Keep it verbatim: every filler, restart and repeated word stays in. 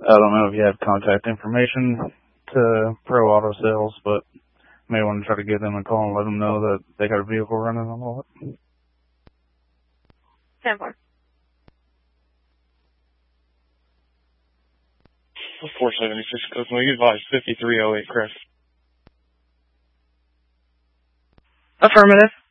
I don't know if you have contact information to Pro Auto Sales, but you may want to try to give them a call and let them know that they got a vehicle running on the lot. ten four. four seventy-six, Coconut. You advise fifty-three oh eight, correct? Affirmative.